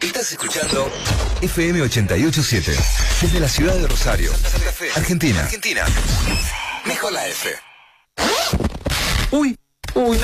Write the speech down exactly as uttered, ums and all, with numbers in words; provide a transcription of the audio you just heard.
Estás escuchando F M ochenta y ocho punto siete desde la ciudad de Rosario, Santa Fe, Argentina. Argentina. Mejor la F. Uy, uy.